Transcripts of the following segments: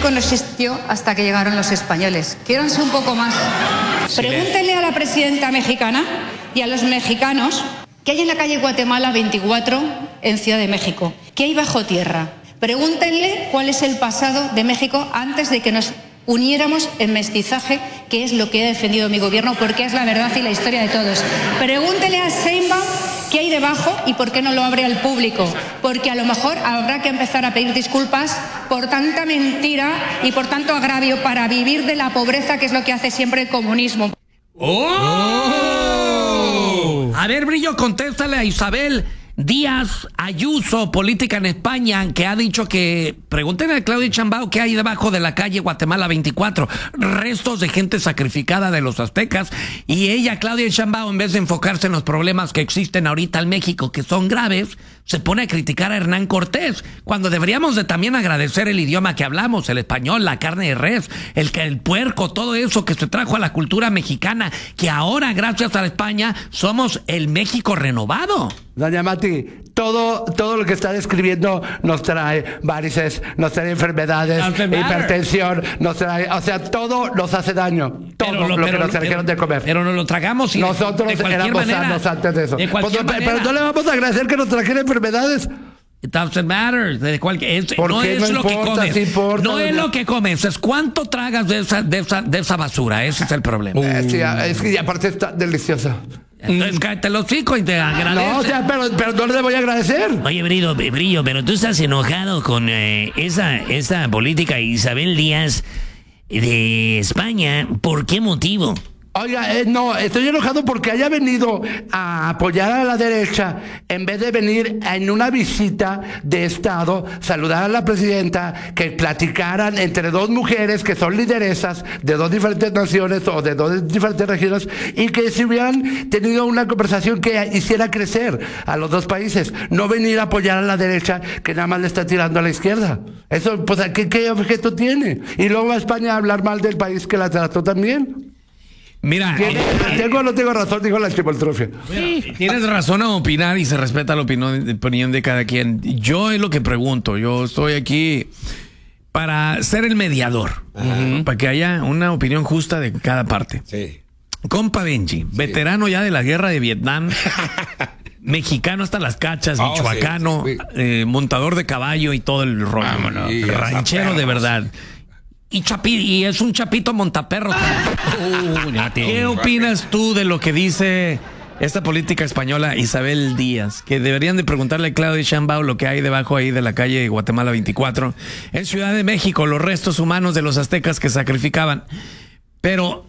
México no existió hasta que llegaron los españoles. Quiéranse un poco más. Pregúntenle a la presidenta mexicana y a los mexicanos qué hay en la calle Guatemala 24 en Ciudad de México. ¿Qué hay bajo tierra? Pregúntenle cuál es el pasado de México antes de que nos uniéramos en mestizaje, que es lo que ha defendido mi gobierno, porque es la verdad y la historia de todos. Pregúntele a Sheinbaum qué hay debajo y por qué no lo abre al público, porque a lo mejor habrá que empezar a pedir disculpas por tanta mentira y por tanto agravio para vivir de la pobreza, que es lo que hace siempre el comunismo. ¡Oh! A ver, Brillo, contéstale a Isabel Díaz Ayuso, política en España, que ha dicho que, pregúntenle a Claudia Sheinbaum qué hay debajo de la calle Guatemala 24, restos de gente sacrificada de los aztecas, y ella, Claudia Sheinbaum, en vez de enfocarse en los problemas que existen ahorita en México, que son graves, se pone a criticar a Hernán Cortés, cuando deberíamos de también agradecer el idioma que hablamos, el español, la carne de res, el puerco, todo eso que se trajo a la cultura mexicana, que ahora, gracias a la España, somos el México renovado. Doña Mati, todo lo que está describiendo nos trae varices, nos trae enfermedades, hipertensión, nos trae, o sea, todo nos hace daño. Todo lo que nos trajeron de comer. Pero nos lo tragamos y nosotros éramos sanos antes de eso. Pero no le vamos a agradecer que nos trajeran enfermedades. It doesn't matter. No es lo que comes. Sí importa, no es lo que comes. Es cuánto tragas de esa basura. Ese es el problema. Sí, es que aparte está deliciosa. Entonces cállate los hocico y te agradece. No, o sea, pero no le voy a agradecer. Oye, Brillo, pero tú estás enojado con esa política Isabel Díaz de España. ¿Por qué motivo? Oiga, no, estoy enojado porque haya venido a apoyar a la derecha en vez de venir en una visita de Estado, saludar a la presidenta, que platicaran entre dos mujeres que son lideresas de dos diferentes naciones o de dos diferentes regiones, y que se hubieran tenido una conversación que hiciera crecer a los dos países, no venir a apoyar a la derecha que nada más le está tirando a la izquierda. Eso, pues, ¿qué objeto tiene? Y luego a España a hablar mal del país que la trató también. Mira, ¿tengo o no tengo razón? Dijo la chimoltrufia. Tienes razón a opinar y se respeta la opinión de cada quien. Yo es lo que pregunto. Yo estoy aquí para ser el mediador, para que haya una opinión justa de cada parte. Sí. Compa Benji, veterano ya de la guerra de Vietnam, mexicano hasta las cachas, michoacano, montador de caballo y todo el rollo. Ranchero de verdad. Y es un chapito montaperro. ¿Qué opinas tú de lo que dice esta política española Isabel Díaz? Que deberían de preguntarle a Claudia Sheinbaum lo que hay debajo ahí de la calle Guatemala 24. En Ciudad de México, los restos humanos de los aztecas que sacrificaban. Pero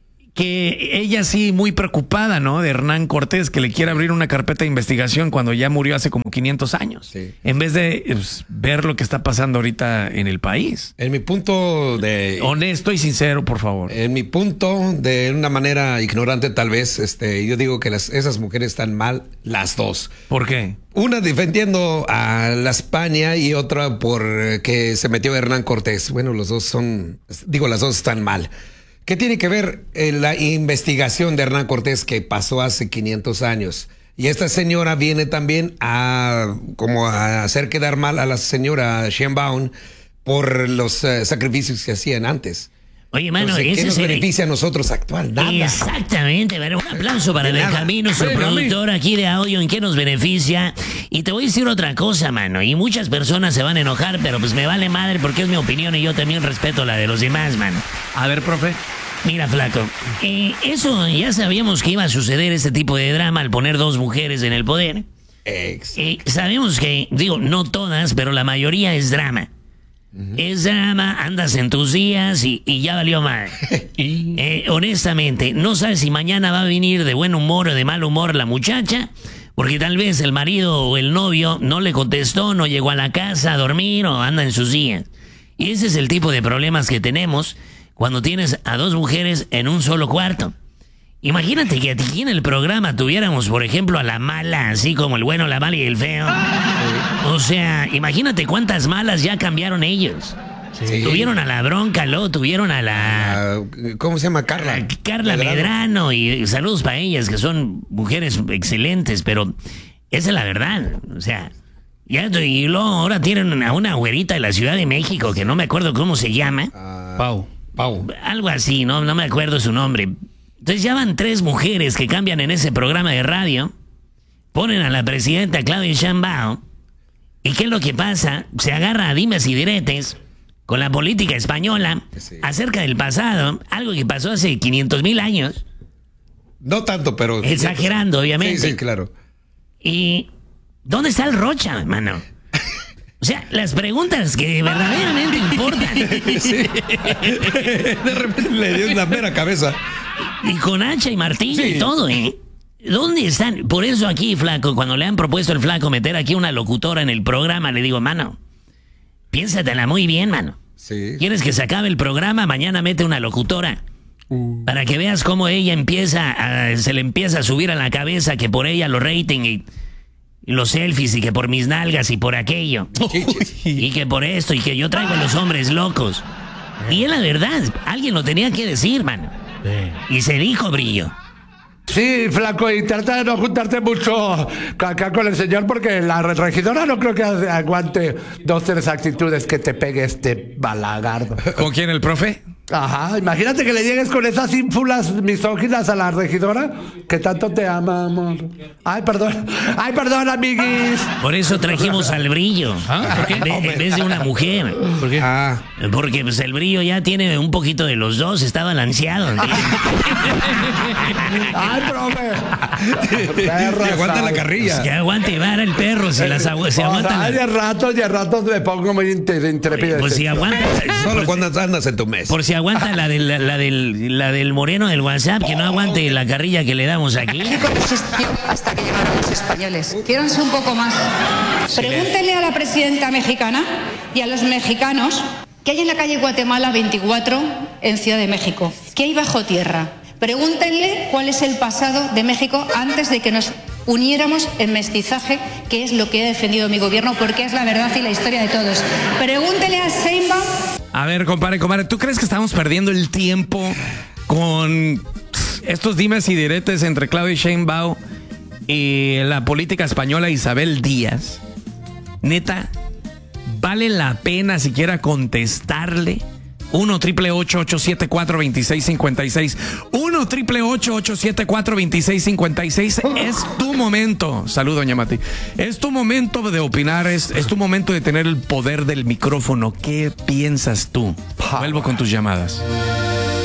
que ella sí muy preocupada, ¿no? De Hernán Cortés, que le quiere abrir una carpeta de investigación cuando ya murió hace como 500 años. Sí. En vez de ver lo que está pasando ahorita en el país. En mi punto de... Honesto y sincero, por favor. En mi punto, de una manera ignorante tal vez, yo digo que esas mujeres están mal, las dos. ¿Por qué? Una defendiendo a la España y otra por que se metió Hernán Cortés. Bueno, las dos están mal. ¿Qué tiene que ver la investigación de Hernán Cortés que pasó hace 500 años? Y esta señora viene también a hacer quedar mal a la señora Sheinbaum por los sacrificios que hacían antes. Oye, mano, entonces, ¿qué nos beneficia a nosotros actual? Nada. Exactamente, pero un aplauso para Benjamín, nuestro productor aquí de audio, ¿en qué nos beneficia? Y te voy a decir otra cosa, mano, y muchas personas se van a enojar, pero pues me vale madre porque es mi opinión y yo también respeto la de los demás, mano. A ver, profe. Mira, flaco, eso ya sabíamos que iba a suceder, este tipo de drama al poner dos mujeres en el poder. Sabemos que, no todas, pero la mayoría es drama. Es drama, andas en tus días y ya valió mal. Honestamente, no sabes si mañana va a venir de buen humor o de mal humor la muchacha, porque tal vez el marido o el novio no le contestó, no llegó a la casa a dormir o anda en sus días. Y ese es el tipo de problemas que tenemos cuando tienes a dos mujeres en un solo cuarto. Imagínate que aquí en el programa tuviéramos, por ejemplo, a la mala, así como el bueno, la mala y el feo. O sea, imagínate cuántas malas ya cambiaron ellos. Sí. Tuvieron a la Bronca, luego tuvieron a la... ¿Cómo se llama? Carla Medrano. Y saludos para ellas, que son mujeres excelentes, pero esa es la verdad. O sea, Y luego ahora tienen a una güerita de la Ciudad de México que no me acuerdo cómo se llama. Pau. Algo así, no me acuerdo su nombre. Entonces ya van 3 mujeres que cambian en ese programa de radio. Ponen a la presidenta Claudia Sheinbaum. ¿Y qué es lo que pasa? Se agarra a dimes y diretes con la política española acerca del pasado, algo que pasó hace 500,000 años. No tanto, pero... Exagerando, obviamente. Sí, claro. ¿Y dónde está el Rocha, mano? O sea, las preguntas que verdaderamente importan. Sí. De repente le dio una mera cabeza. Y con hacha y martillo y todo, ¿eh? ¿Dónde están? Por eso aquí, flaco, cuando le han propuesto al flaco meter aquí una locutora en el programa, le digo, mano, piénsatela muy bien, mano. Sí. ¿Quieres que se acabe el programa? Mañana mete una locutora. Para que veas cómo ella se le empieza a subir a la cabeza que por ella los rating y los selfies y que por mis nalgas y por aquello. Y que por esto y que yo traigo a los hombres locos. Y es la verdad, alguien lo tenía que decir, mano. Y se dijo, Brillo. Sí, flaco, y trata de no juntarte mucho acá con el señor porque la regidora no creo que aguante 2-3 actitudes que te pegue este balagardo. ¿Con quién, el profe? Ajá, imagínate que le llegues con esas ínfulas misóginas a la regidora que tanto te ama, amor. Ay, perdón, amiguis. Por eso trajimos al Brillo. ¿Por qué? En vez de una mujer. ¿Por qué? Porque pues el Brillo ya tiene un poquito de los dos, está balanceado. Ay, profe. Que aguanta la carrilla. Pues que aguante vara el perro, se aguanta. Ay, de ratos me pongo muy intrépido. Pues si aguanta. Solo cuando andas en tu mes. Por si aguanta la del moreno del WhatsApp, que no aguante la carrilla que le damos aquí. Hasta que llegaron los españoles. Quiéranse un poco más. Pregúntenle a la presidenta mexicana y a los mexicanos qué hay en la calle Guatemala 24 en Ciudad de México. ¿Qué hay bajo tierra? Pregúntenle cuál es el pasado de México antes de que nos uniéramos en mestizaje, que es lo que ha defendido mi gobierno, porque es la verdad y la historia de todos. Pregúntenle a Sheinbaum. A ver, compadre, ¿tú crees que estamos perdiendo el tiempo con estos dimes y diretes entre Claudia Sheinbaum y la política española Isabel Díaz? Neta, ¿vale la pena siquiera contestarle? 1-888-874-2656. 1-888-874-2656. Es tu momento. Salud, doña Mati. Es tu momento de opinar. Es tu momento de tener el poder del micrófono. ¿Qué piensas tú? Vuelvo con tus llamadas.